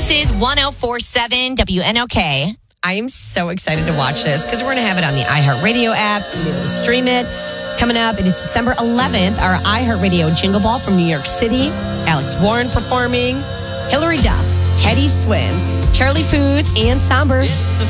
This is 104.7 WNOK. I am so excited to watch this because we're going to have it on the iHeartRadio app. You'll be able to stream it. Coming up, it is December 11th, our iHeartRadio Jingle Ball from New York City. Alex Warren performing. Hillary Duff, Teddy Swims, Charlie Puth, and Somber.